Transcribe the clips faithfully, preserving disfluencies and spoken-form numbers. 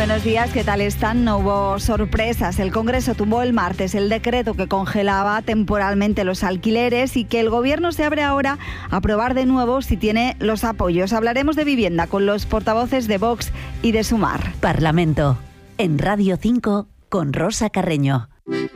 Buenos días, ¿qué tal están? No hubo sorpresas. El Congreso tumbó el martes el decreto que congelaba temporalmente los alquileres y que el Gobierno se abre ahora a aprobar de nuevo si tiene los apoyos. Hablaremos de vivienda con los portavoces de Vox y de Sumar. Parlamento, en Radio cinco, con Rosa Carreño.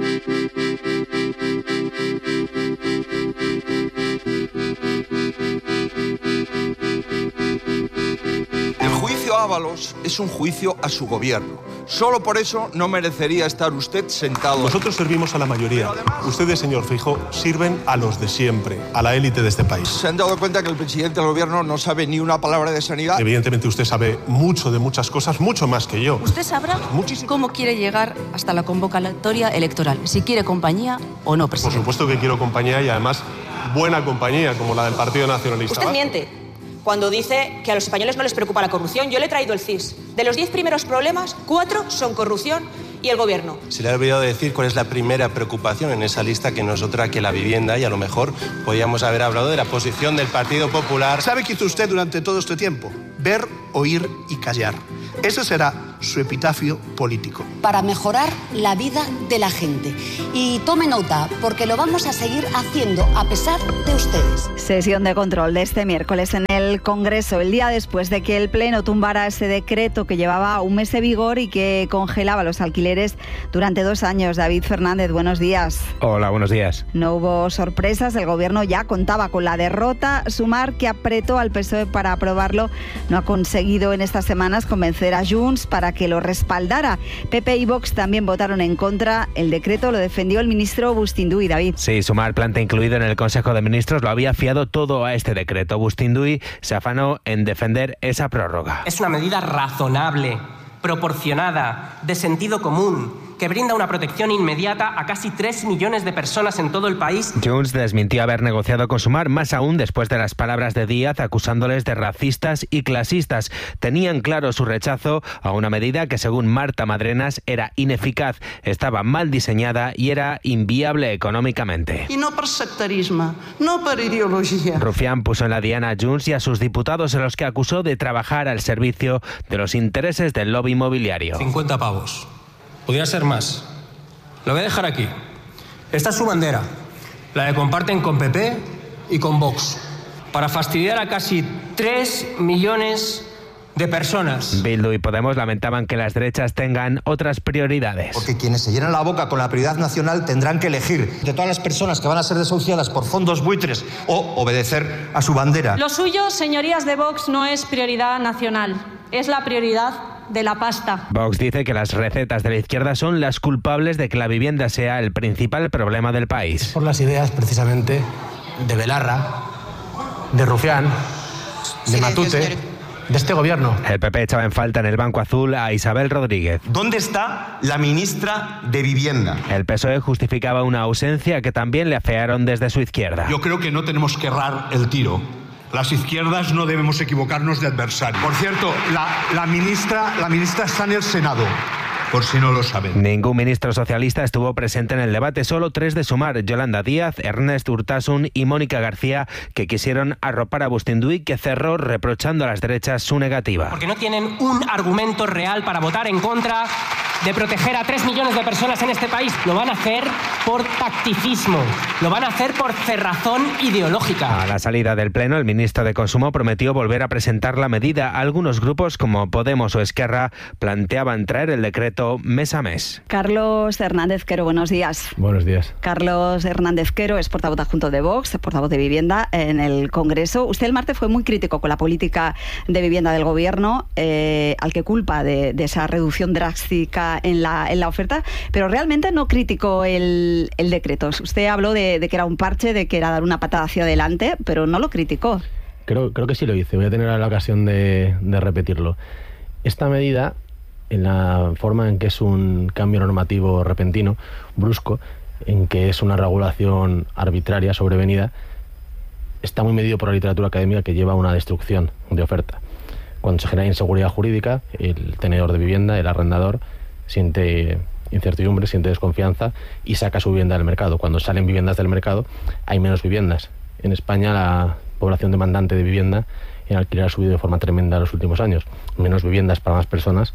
El juicio Ábalos es un juicio a su gobierno. Solo por eso no merecería estar usted sentado. Nosotros servimos a la mayoría. Además, ustedes, señor Feijóo, sirven a los de siempre, a la élite de este país. ¿Se han dado cuenta que el presidente del gobierno no sabe ni una palabra de sanidad? Evidentemente usted sabe mucho de muchas cosas, mucho más que yo. Usted sabrá Muchísimo. cómo quiere llegar hasta la convocatoria electoral, si quiere compañía o no, presidente. Por supuesto que quiero compañía y además buena compañía, como la del Partido Nacionalista. Usted miente cuando dice que a los españoles no les preocupa la corrupción. Yo le he traído el C I S. De los diez primeros problemas, cuatro son corrupción y el gobierno. Se le ha olvidado decir cuál es la primera preocupación en esa lista, que no es otra que la vivienda, y a lo mejor podíamos haber hablado de la posición del Partido Popular. ¿Sabe qué hizo usted durante todo este tiempo? Ver, oír y callar. Ese será su epitafio político. Para mejorar la vida de la gente. Y tome nota, porque lo vamos a seguir haciendo a pesar de ustedes. Sesión de control de este miércoles en el Congreso, el día después de que el Pleno tumbara ese decreto que llevaba un mes de vigor y que congelaba los alquileres durante dos años. David Fernández, buenos días. Hola, buenos días. No hubo sorpresas, el Gobierno ya contaba con la derrota. Sumar, que apretó al P S O E para aprobarlo, no ha conseguido en estas semanas convencer a Junts para que lo respaldara. P P y Vox también votaron en contra. El decreto lo defendió el ministro Bustinduy. David. Sí, Sumar, planta incluido en el Consejo de Ministros, lo había fiado todo a este decreto. Bustinduy se afanó en defender esa prórroga. Es una medida razonable, proporcionada, de sentido común, que brinda una protección inmediata a casi tres millones de personas en todo el país. Junts desmintió haber negociado con Sumar, más aún después de las palabras de Díaz acusándoles de racistas y clasistas. Tenían claro su rechazo a una medida que, según Marta Madrenas, era ineficaz, estaba mal diseñada y era inviable económicamente. Y no por sectarismo, no por ideología. Rufián puso en la diana a Junts y a sus diputados, en los que acusó de trabajar al servicio de los intereses del lobby inmobiliario. cincuenta pavos. Podría ser más. Lo voy a dejar aquí. Esta es su bandera, la que comparten con P P y con Vox, para fastidiar a casi tres millones de personas. Bildu y Podemos lamentaban que las derechas tengan otras prioridades. Porque quienes se llenan la boca con la prioridad nacional tendrán que elegir de todas las personas que van a ser desahuciadas por fondos buitres o obedecer a su bandera. Lo suyo, señorías de Vox, no es prioridad nacional, es la prioridad de la pasta. Vox dice que las recetas de la izquierda son las culpables de que la vivienda sea el principal problema del país. Por las ideas, precisamente, de Belarra, de Rufián, de Matute, de este gobierno. El P P echaba en falta en el Banco Azul a Isabel Rodríguez. ¿Dónde está la ministra de Vivienda? El P S O E justificaba una ausencia que también le afearon desde su izquierda. Yo creo que no tenemos que errar el tiro. Las izquierdas no debemos equivocarnos de adversario. Por cierto, la, la, ministra, la ministra está en el Senado, por si no lo saben. Ningún ministro socialista estuvo presente en el debate, solo tres de Sumar: Yolanda Díaz, Ernest Urtasun y Mónica García, que quisieron arropar a Bustinduy, que cerró reprochando a las derechas su negativa. Porque no tienen un argumento real para votar en contra de proteger a tres millones de personas en este país. Lo van a hacer por tacticismo, lo van a hacer por cerrazón ideológica. A la salida del Pleno, el ministro de Consumo prometió volver a presentar la medida. Algunos grupos, como Podemos o Esquerra, planteaban traer el decreto mes a mes. Carlos Hernández Quero, buenos días. Buenos días. Carlos Hernández Quero es portavoz adjunto de Vox, portavoz de Vivienda en el Congreso. Usted el martes fue muy crítico con la política de vivienda del Gobierno, eh, al que culpa de, de esa reducción drástica en la, en la oferta, pero realmente no criticó el, el decreto. Usted habló de, de que era un parche, de que era dar una patada hacia adelante, pero no lo criticó. Creo, creo que sí lo hice, voy a tener la ocasión de, de repetirlo. Esta medida, en la forma en que es un cambio normativo repentino, brusco, en que es una regulación arbitraria, sobrevenida, está muy medido por la literatura académica, que lleva a una destrucción de oferta. Cuando se genera inseguridad jurídica, el tenedor de vivienda, el arrendador, siente incertidumbre, siente desconfianza y saca su vivienda del mercado. Cuando salen viviendas del mercado, hay menos viviendas. En España, la población demandante de vivienda en alquiler ha subido de forma tremenda en los últimos años. Menos viviendas para más personas,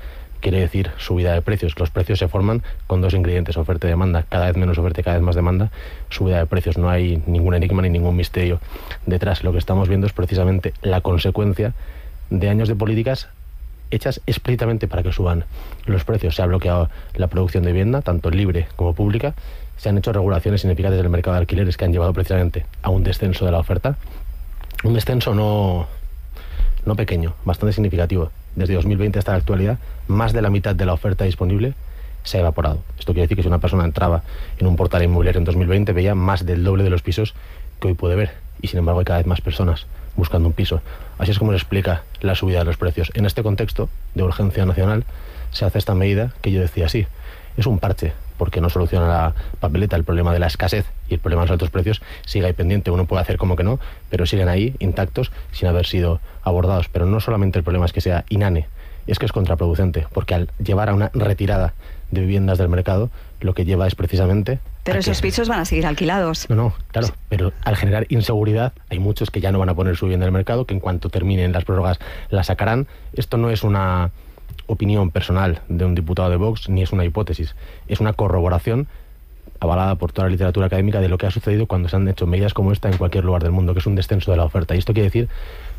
quiere decir subida de precios. Los precios se forman con dos ingredientes, oferta y demanda. Cada vez menos oferta y cada vez más demanda, subida de precios. No hay ningún enigma ni ningún misterio detrás. Lo que estamos viendo es precisamente la consecuencia de años de políticas hechas explícitamente para que suban los precios. Se ha bloqueado la producción de vivienda, tanto libre como pública. Se han hecho regulaciones ineficaces del mercado de alquileres que han llevado precisamente a un descenso de la oferta. Un descenso no, no pequeño, bastante significativo. Desde dos mil veinte hasta la actualidad, más de la mitad de la oferta disponible se ha evaporado. Esto quiere decir que si una persona entraba en un portal inmobiliario en dos mil veinte, veía más del doble de los pisos que hoy puede ver. Y sin embargo hay cada vez más personas buscando un piso. Así es como se explica la subida de los precios. En este contexto de urgencia nacional se hace esta medida que yo decía, sí, es un parche, porque no soluciona la papeleta, el problema de la escasez y el problema de los altos precios sigue ahí pendiente. Uno puede hacer como que no, pero siguen ahí intactos sin haber sido abordados. Pero no solamente el problema es que sea inane, es que es contraproducente, porque al llevar a una retirada de viviendas del mercado, lo que lleva es precisamente... Pero esos que... pisos van a seguir alquilados. No, no, claro, pero al generar inseguridad hay muchos que ya no van a poner su vivienda en el mercado, que en cuanto terminen las prórrogas la sacarán. Esto no es una opinión personal de un diputado de Vox, ni es una hipótesis, es una corroboración avalada por toda la literatura académica de lo que ha sucedido cuando se han hecho medidas como esta en cualquier lugar del mundo, que es un descenso de la oferta. Y esto quiere decir